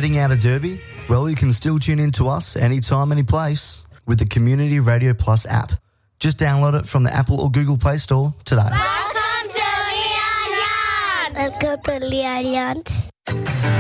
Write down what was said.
Getting out of Derby? Well, you can still tune in to us anytime, any place with the Community Radio Plus app. Just download it from the Apple or Google Play Store today. Welcome to Leon Yards! Welcome to Leon Yards.